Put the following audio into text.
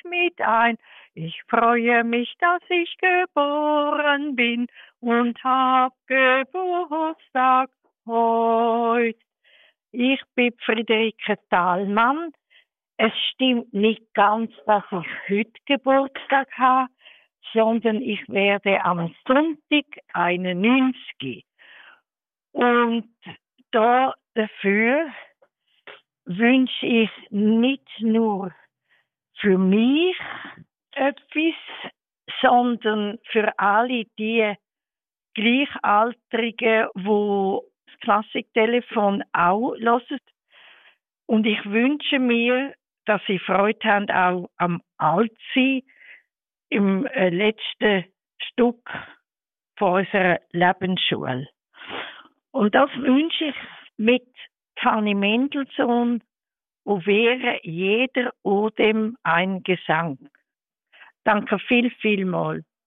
mit ein. Ich freue mich, dass ich geboren bin und hab Geburtstag heut. Ich bin Friederike Thalmann. Es stimmt nicht ganz, dass ich heute Geburtstag habe, sondern ich werde am Sonntag 91. Und dafür wünsche ich nicht nur für mich etwas, sondern für alle die Gleichaltrigen, die das Klassiktelefon auch hören. Und ich wünsche mir, dass sie Freude haben auch am Altsein im letzten Stück von unserer Lebensschule. Und das wünsche ich mit Fanny Mendelssohn, wo wäre jeder Odem ein Gesang. Danke vielmals.